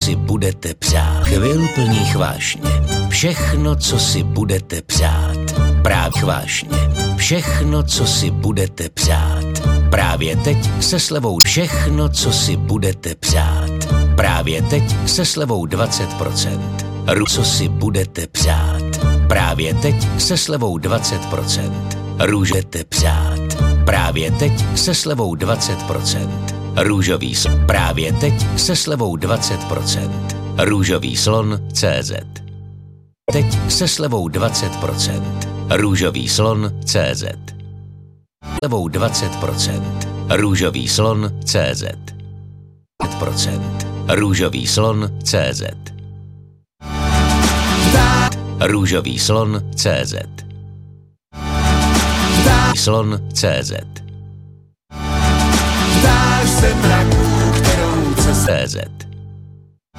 si budete přát. Chvil plných vášně. Všechno, co si budete přát. Právě vášně. Všechno, co si budete přát. Právě teď se slevou všechno, co si budete přát. Právě teď se slevou 20%. Co si budete přát. Právě teď se slevou 20%. Růžete přát. Právě teď se slevou 20%. Růžový slon. Právě teď se slevou 20%. Růžový slon CZ. Teď se slevou 20%. Růžový slon CZ. Slevou 20%. Růžový slon CZ. 20%. Růžový slon CZ. Růžový slon CZ. Slon CZ. Dáš se mraků, kterou CZ.